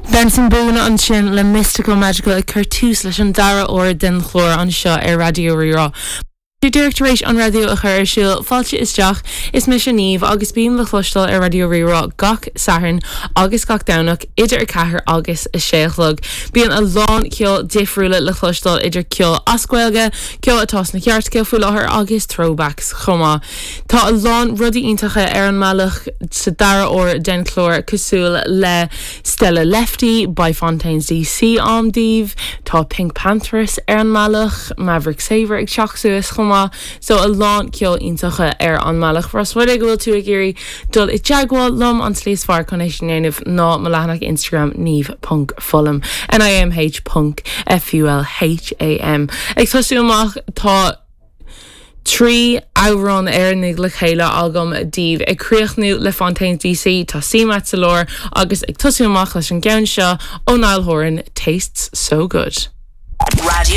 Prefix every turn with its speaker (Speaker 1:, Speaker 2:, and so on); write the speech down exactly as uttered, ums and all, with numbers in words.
Speaker 1: Benson búna an sin le mystical magical a curtús leis an dara ó den chlór an seo ar radio rirá. The directorate on radio a chur siúil fáilte isteach is mis níomh agus bíam le chlostal ar radio rirá gach saharn agus gach danach idir cahar agus a séachlog. Bíon a lán ceol difriúla le chlostal idir ceol ascuilge, ceol atás na ceart ceol fúláthair agus throwbacks chomá. Tá a lán rudí iontacha ar an mealach sa dara ó den chlór cosúil le Stella Lefty by Fontaines D C amdíh, tá Pink Panthers ar an mealach, Maverick Saver ag seach suas chomá. So a lán ceol iontacha ar an mealach. Ras bhfuil ag bhfuil tú a géirí dul i teagháil lom an slíosfar conéis néanamh ná má leathanach Instagram níomh punk fulham N I M H punk F U L H A M. Ag tosú amach tá trí áhrán ar nig le chéile agam díobh ag críochnú le Fontaines D C tá Seamat sa lór agus ag tosú amach leis an gceann seo ó Niall Horan Tastes So Good.
Speaker 2: Radio